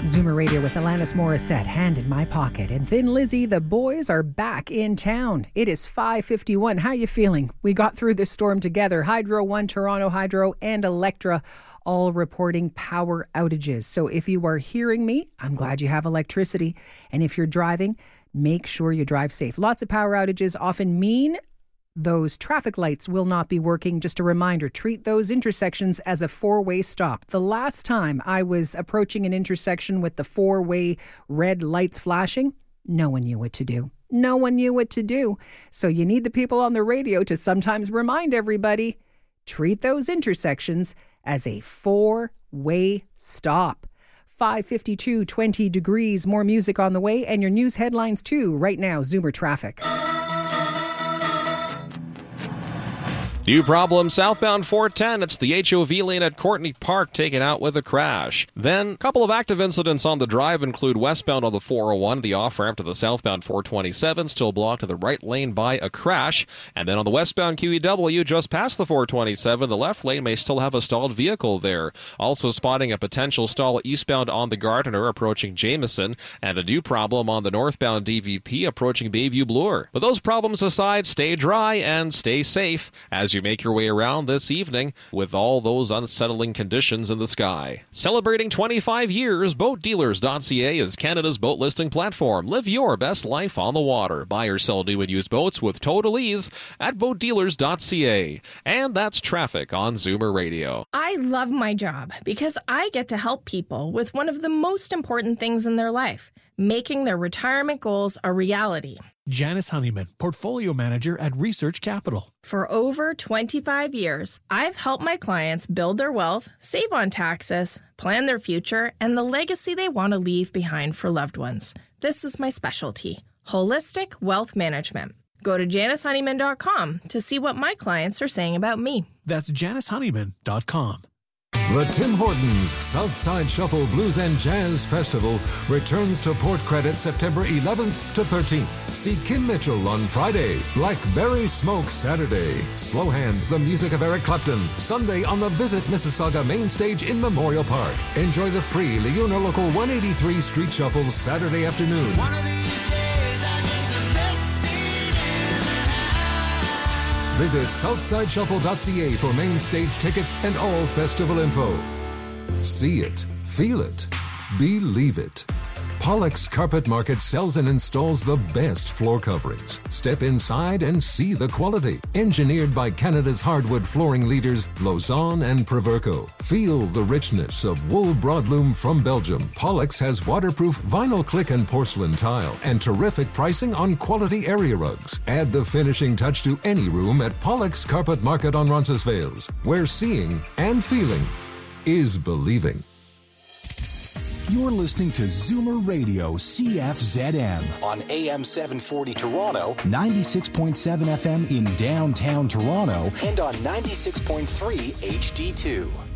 Zoomer Radio with Alanis Morissette, Hand in My Pocket. And Thin Lizzy, the boys are back in town. It is 5:51. How you feeling? We got through this storm together. Hydro One, Toronto Hydro, and Electra all reporting power outages. So if you are hearing me, I'm glad you have electricity. And if you're driving, make sure you drive safe. Lots of power outages often mean those traffic lights will not be working. Just a reminder, treat those intersections as a four-way stop. The last time I was approaching an intersection with the four-way red lights flashing, no one knew what to do. No one knew what to do. So you need the people on the radio to sometimes remind everybody, treat those intersections as a four-way stop. 5:52, 20 degrees, more music on the way, and your news headlines too. Right now, Zoomer Traffic. New problem southbound 410. It's the HOV lane at Courtney Park taken out with a crash. Then, a couple of active incidents on the drive include westbound on the 401, the off-ramp to the southbound 427, still blocked to the right lane by a crash. And then on the westbound QEW, just past the 427, the left lane may still have a stalled vehicle there. Also spotting a potential stall eastbound on the Gardiner approaching Jameson, and a new problem on the northbound DVP approaching Bayview Bloor. But those problems aside, stay dry and stay safe as you make your way around this evening with all those unsettling conditions in the sky. Celebrating 25 years, BoatDealers.ca is Canada's boat listing platform. Live your best life on the water. Buy or sell new and used boats with total ease at BoatDealers.ca. And that's traffic on Zoomer Radio. I love my job because I get to help people with one of the most important things in their life, making their retirement goals a reality. Janice Honeyman, Portfolio Manager at Research Capital. For over 25 years, I've helped my clients build their wealth, save on taxes, plan their future, and the legacy they want to leave behind for loved ones. This is my specialty, holistic wealth management. Go to JaniceHoneyman.com to see what my clients are saying about me. That's JaniceHoneyman.com. The Tim Hortons Southside Shuffle Blues and Jazz Festival returns to Port Credit September 11th to 13th. See Kim Mitchell on Friday, Blackberry Smoke Saturday, Slow Hand, the music of Eric Clapton, Sunday on the Visit Mississauga main stage in Memorial Park. Enjoy the free Leona Local 183 Street Shuffle Saturday afternoon. One of these days I get the best seat in the house. Visit SouthsideShuffle.ca for main stage tickets and all festival info. See it, feel it, believe it. Pollock's Carpet Market sells and installs the best floor coverings. Step inside and see the quality. Engineered by Canada's hardwood flooring leaders, Lausanne and Proverco. Feel the richness of wool broadloom from Belgium. Pollock's has waterproof vinyl click and porcelain tile and terrific pricing on quality area rugs. Add the finishing touch to any room at Pollock's Carpet Market on Roncesvalles, where seeing and feeling is believing. You're listening to Zoomer Radio CFZM on AM 740 Toronto, 96.7 FM in downtown Toronto, and on 96.3 HD2.